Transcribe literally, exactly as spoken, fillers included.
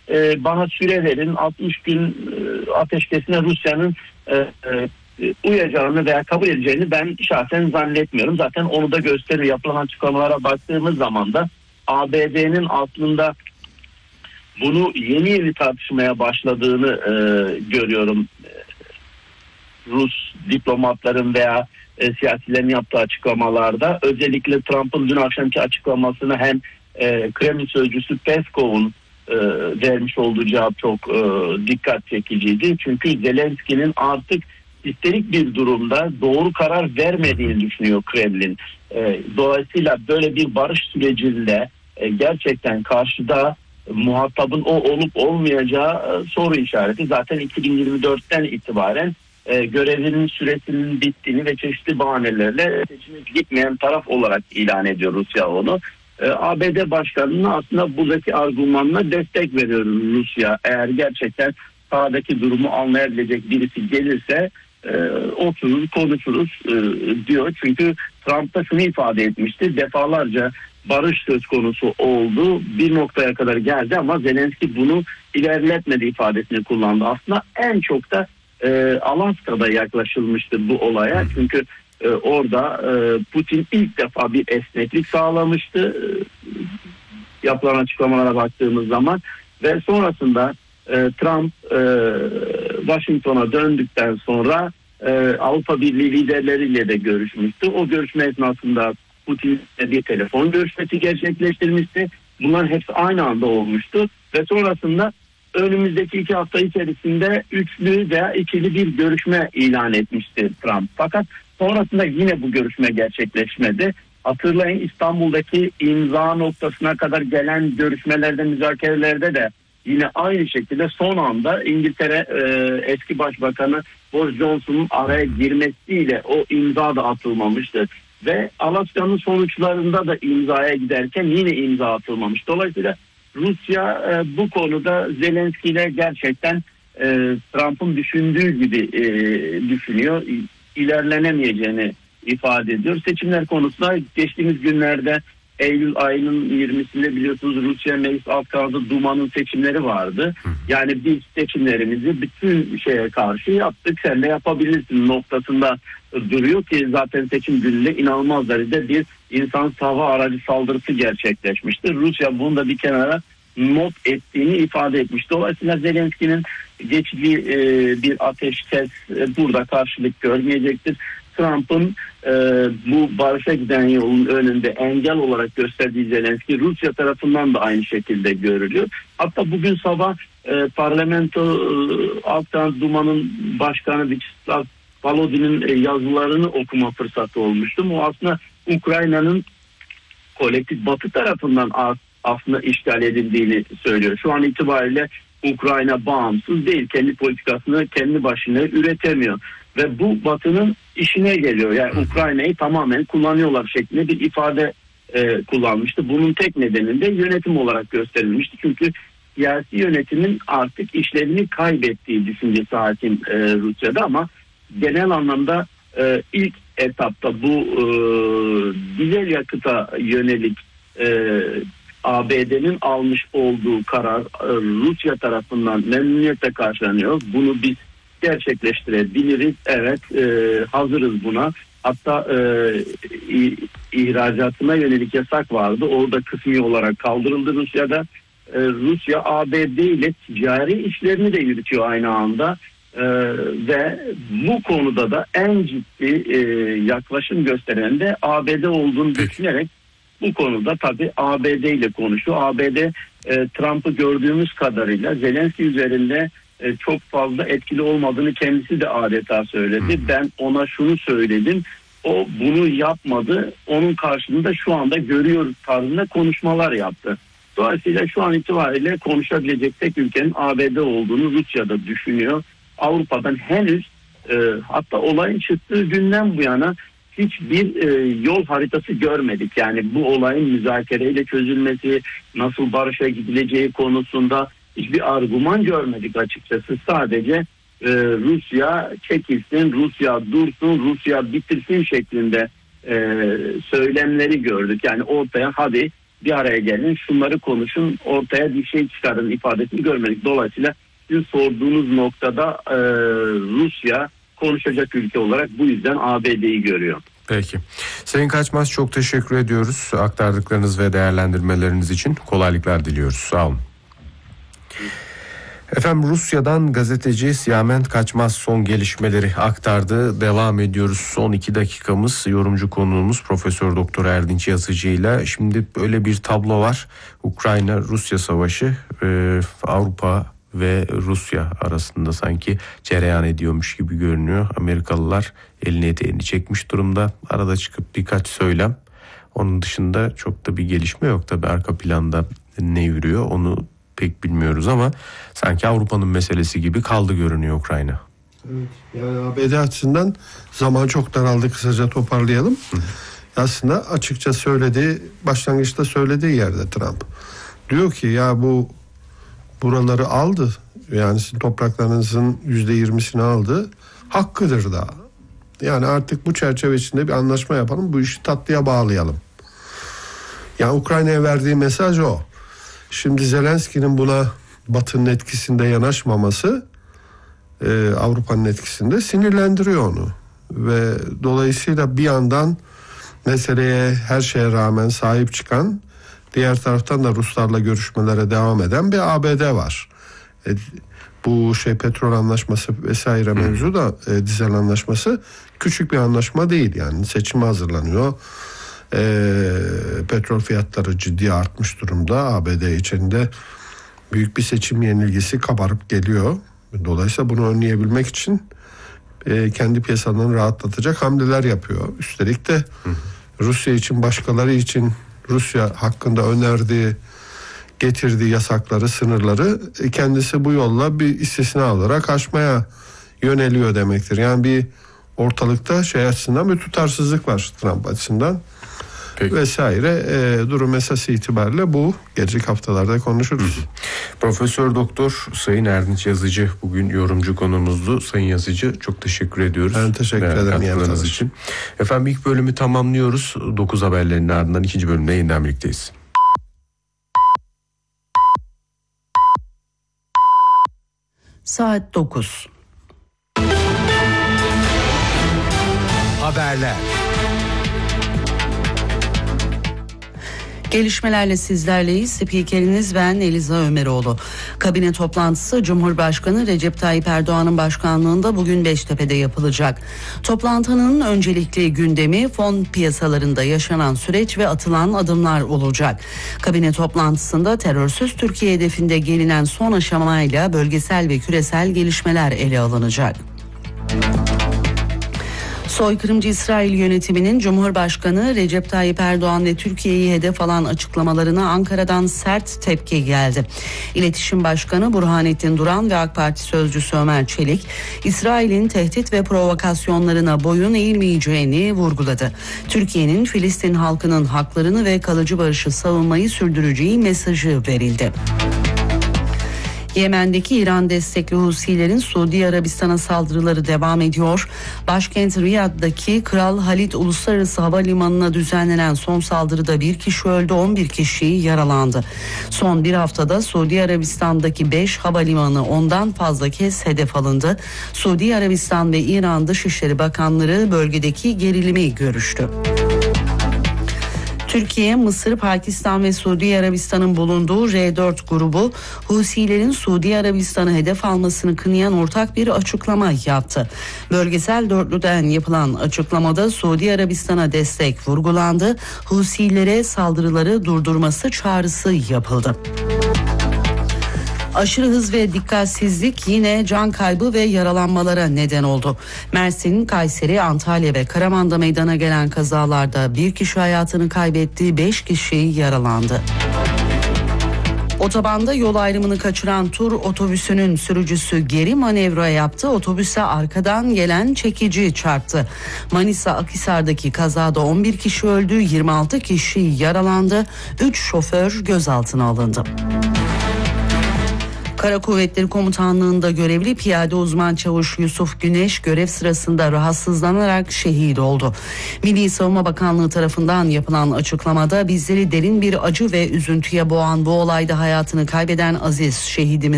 e, bana süre verin, altmış gün e, ateşkesine Rusya'nın e, e, uyacağını veya kabul edeceğini ben şahsen zannetmiyorum. Zaten onu da gösteriyor. Yapılan açıklamalara baktığımız zaman da A B D'nin aslında bunu yeni yeni tartışmaya başladığını e, görüyorum. Rus diplomatların veya e, siyasilerin yaptığı açıklamalarda, özellikle Trump'ın dün akşamki açıklamasını hem e, Kremlin sözcüsü Peskov'un e, vermiş olduğu cevap çok e, dikkat çekiciydi. Çünkü Zelenski'nin artık isterik bir durumda doğru karar vermediğini düşünüyor Kremlin. E, dolayısıyla böyle bir barış sürecinde e, gerçekten karşıda muhatabın o olup olmayacağı e, soru işareti. Zaten iki bin yirmi dörtten itibaren e, görevinin süresinin bittiğini ve çeşitli bahanelerle seçime gitmeyen taraf olarak ilan ediyor Rusya onu. E, A B D Başkanı'na aslında buradaki argümanla destek veriyor Rusya. Eğer gerçekten sahadaki durumu anlayabilecek birisi gelirse e, oturur konuşuruz e, diyor. Çünkü Trump da şunu ifade etmişti. Defalarca barış söz konusu oldu. Bir noktaya kadar geldi ama Zelenski bunu ilerletmedi ifadesini kullandı. Aslında en çok da e, Alaska'da yaklaşılmıştı bu olaya. Çünkü e, orada e, Putin ilk defa bir esneklik sağlamıştı. E, yapılan açıklamalara baktığımız zaman ve sonrasında e, Trump e, Washington'a döndükten sonra e, Avrupa Birliği liderleriyle de görüşmüştü. O görüşme esnasında Putin'le bir telefon görüşmesi gerçekleştirmişti. Bunların hepsi aynı anda olmuştu ve sonrasında önümüzdeki iki hafta içerisinde üçlü veya ikili bir görüşme ilan etmişti Trump. Fakat sonrasında yine bu görüşme gerçekleşmedi. Hatırlayın, İstanbul'daki imza noktasına kadar gelen görüşmelerde, müzakerelerde de yine aynı şekilde son anda İngiltere e, eski başbakanı Boris Johnson'un araya girmesiyle o imza da atılmamıştı. Ve Alaska'nın sonuçlarında da imzaya giderken yine imza atılmamış. Dolayısıyla Rusya e, bu konuda Zelenski ile gerçekten e, Trump'ın düşündüğü gibi e, düşünüyor. İlerlenemeyeceğini ifade ediyor. Seçimler konusunda geçtiğimiz günlerde Eylül ayının yirmisinde biliyorsunuz Rusya Meclis Alt Kanadı Duma'nın seçimleri vardı. Yani biz seçimlerimizi bütün şeye karşı yaptık, sen de yapabilirsin noktasında duruyor ki zaten seçim gününde inanılmaz derecede bir insan hava aracı saldırısı gerçekleşmiştir. Rusya bunu da bir kenara not ettiğini ifade etmiş. Dolayısıyla Zelenski'nin geçici e, bir ateşkes e, burada karşılık görmeyecektir. Trump'ın e, bu barışa giden yolun önünde engel olarak gösterdiği Zelenski Rusya tarafından da aynı şekilde görülüyor. Hatta bugün sabah e, parlamento e, Altan Duma'nın başkanı Vyacheslav Volodin'in e, yazılarını okuma fırsatı olmuştu. O aslında Ukrayna'nın kolektif Batı tarafından aslında işgal edildiğini söylüyor. Şu an itibariyle Ukrayna bağımsız değil. Kendi politikasını kendi başına üretemiyor. Ve bu Batı'nın işine geliyor. Yani Ukrayna'yı tamamen kullanıyorlar şeklinde bir ifade e, kullanmıştı. Bunun tek nedeni de yönetim olarak gösterilmişti. Çünkü siyasi yönetimin artık işlevini kaybettiği düşüncesi hakim e, Rusya'da ama genel anlamda e, ilk etapta bu e, dizel yakıta yönelik e, A B D'nin almış olduğu karar e, Rusya tarafından memnuniyetle karşılanıyor. Bunu biz gerçekleştirebiliriz. Evet, e, hazırız buna. Hatta e, ihracatına yönelik yasak vardı. Orada kısmi olarak kaldırıldı Rusya'da. E, Rusya A B D ile ticari işlerini de yürütüyor aynı anda. E, ve bu konuda da en ciddi e, yaklaşım gösteren de A B D olduğunu düşünerek bu konuda tabii A B D ile konuşuyor. A B D e, Trump'ı gördüğümüz kadarıyla Zelenski üzerinde e, çok fazla etkili olmadığını kendisi de adeta söyledi. Hmm. Ben ona şunu söyledim. O bunu yapmadı. Onun karşılığında şu anda görüyor tarzında konuşmalar yaptı. Dolayısıyla şu an itibariyle konuşabilecek tek ülkenin A B D olduğunu Rusya'da düşünüyor. Avrupa'dan henüz e, hatta olayın çıktığı günden bu yana hiçbir e, yol haritası görmedik. Yani bu olayın müzakereyle çözülmesi, nasıl barışa gidileceği konusunda hiçbir argüman görmedik açıkçası. Sadece e, Rusya çekilsin, Rusya dursun, Rusya bitirsin şeklinde e, söylemleri gördük. Yani ortaya hadi bir araya gelin, şunları konuşun, ortaya bir şey çıkarın ifadesini görmedik. Dolayısıyla sizin sorduğunuz noktada e, Rusya konuşacak ülke olarak bu yüzden A B D'yi görüyor. Peki. Sayın Kaçmaz, çok teşekkür ediyoruz aktardıklarınız ve değerlendirmeleriniz için. Kolaylıklar diliyoruz. Sağ olun. Efendim, Rusya'dan gazeteci Siyamen Kaçmaz son gelişmeleri aktardı. Devam ediyoruz. Son iki dakikamız yorumcu konuğumuz Profesör Doktor Erdinç Yazıcı ile. Şimdi böyle bir tablo var. Ukrayna-Rusya savaşı e, Avrupa ve Rusya arasında sanki cereyan ediyormuş gibi görünüyor. Amerikalılar elini eteğini çekmiş durumda. Arada çıkıp birkaç söylem. Onun dışında çok da bir gelişme yok. Tabii arka planda ne yürüyor onu pek bilmiyoruz ama sanki Avrupa'nın meselesi gibi kaldı görünüyor Ukrayna. Evet, yani A B D açısından zaman çok daraldı, kısaca toparlayalım. Hı. Aslında açıkça söylediği, başlangıçta söylediği yerde Trump. Diyor ki ya bu buraları aldı, yani sizin topraklarınızın yüzde yirmisini aldı, hakkıdır da. Yani artık bu çerçeve içinde bir anlaşma yapalım, bu işi tatlıya bağlayalım. Yani Ukrayna'ya verdiği mesaj o. Şimdi Zelenski'nin buna Batı'nın etkisinde yanaşmaması e, Avrupa'nın etkisinde sinirlendiriyor onu. Ve dolayısıyla bir yandan meseleye her şeye rağmen sahip çıkan, diğer taraftan da Ruslarla görüşmelere devam eden bir A B D var. E, bu şey petrol anlaşması vesaire mevzu da e, dizel anlaşması küçük bir anlaşma değil. Yani seçime hazırlanıyor. E, petrol fiyatları ciddi artmış durumda. A B D içinde büyük bir seçim yenilgisi kabarıp geliyor. Dolayısıyla bunu önleyebilmek için e, kendi piyasalarını rahatlatacak hamleler yapıyor. Üstelik de hı. Rusya için, başkaları için Rusya hakkında önerdiği, getirdiği yasakları, sınırları e, kendisi bu yolla bir istisna olarak aşmaya yöneliyor demektir. Yani bir ortalıkta şey açısından bir tutarsızlık var Trump açısından. Peki. Vesaire e, durum esası itibariyle bu. Gelecek haftalarda konuşuruz. Hı hı. Profesör Doktor Sayın Erdinç Yazıcı bugün yorumcu konumuzdu. Sayın Yazıcı, çok teşekkür ediyoruz. Ben teşekkür ederim katkılarınız için. Efendim, ilk bölümü tamamlıyoruz. dokuz haberlerinin ardından ikinci bölümde yeniden birlikteyiz. Saat dokuz. Haberler. Gelişmelerle sizlerleyiz. Spikeriniz ben Eliza Ömeroğlu. Kabine toplantısı Cumhurbaşkanı Recep Tayyip Erdoğan'ın başkanlığında bugün Beştepe'de yapılacak. Toplantının öncelikli gündemi fon piyasalarında yaşanan süreç ve atılan adımlar olacak. Kabine toplantısında terörsüz Türkiye hedefinde gelinen son aşamayla bölgesel ve küresel gelişmeler ele alınacak. Soykırımcı İsrail yönetiminin Cumhurbaşkanı Recep Tayyip Erdoğan ve Türkiye'yi hedef alan açıklamalarına Ankara'dan sert tepki geldi. İletişim Başkanı Burhanettin Duran ve AK Parti Sözcüsü Ömer Çelik, İsrail'in tehdit ve provokasyonlarına boyun eğilmeyeceğini vurguladı. Türkiye'nin Filistin halkının haklarını ve kalıcı barışı savunmayı sürdüreceği mesajı verildi. Yemen'deki İran destekli Husilerin Suudi Arabistan'a saldırıları devam ediyor. Başkent Riyad'daki Kral Halid Uluslararası Havalimanı'na düzenlenen son saldırıda bir kişi öldü, on bir kişi yaralandı. Son bir haftada Suudi Arabistan'daki beş havalimanı ondan fazla kez hedef alındı. Suudi Arabistan ve İran Dışişleri Bakanları bölgedeki gerilimi görüştü. Türkiye, Mısır, Pakistan ve Suudi Arabistan'ın bulunduğu R dört grubu Husilerin Suudi Arabistan'ı hedef almasını kınayan ortak bir açıklama yaptı. Bölgesel dörtlüden yapılan açıklamada Suudi Arabistan'a destek vurgulandı. Husilere saldırıları durdurması çağrısı yapıldı. Aşırı hız ve dikkatsizlik yine can kaybı ve yaralanmalara neden oldu. Mersin, Kayseri, Antalya ve Karaman'da meydana gelen kazalarda bir kişi hayatını kaybetti, beş kişi yaralandı. Otobanda yol ayrımını kaçıran tur otobüsünün sürücüsü geri manevra yaptı. Otobüse arkadan gelen çekici çarptı. Manisa Akhisar'daki kazada on bir kişi öldü, yirmi altı kişi yaralandı. üç şoför gözaltına alındı. Kara Kuvvetleri Komutanlığı'nda görevli piyade uzman çavuş Yusuf Güneş görev sırasında rahatsızlanarak şehit oldu. Milli Savunma Bakanlığı tarafından yapılan açıklamada bizleri derin bir acı ve üzüntüye boğan bu olayda hayatını kaybeden aziz şehidimiz